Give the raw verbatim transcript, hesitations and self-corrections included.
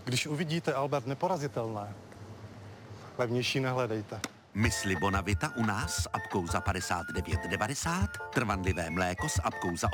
Když uvidíte Albert Neporazitelné, levnější nehledejte. Mysli Bonavita u nás s apkou za padesát devět devadesát, trvanlivé mléko s apkou za